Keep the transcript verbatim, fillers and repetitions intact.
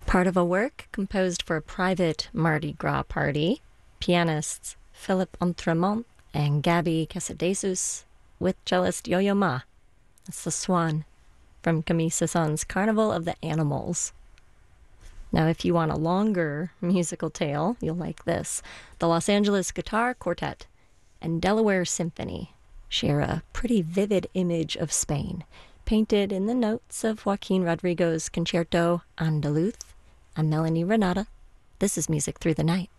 Part of a work composed for a private Mardi Gras party, pianists Philippe Entremont and Gabby Casadesus with cellist Yo-Yo Ma. That's the swan from Camille Saint-Saëns's Carnival of the Animals. Now, if you want a longer musical tale, you'll like this. The Los Angeles Guitar Quartet and Delaware Symphony share a pretty vivid image of Spain, painted in the notes of Joaquin Rodrigo's Concerto Andaluz. I'm Melanie Renata. This is Music Through the Night.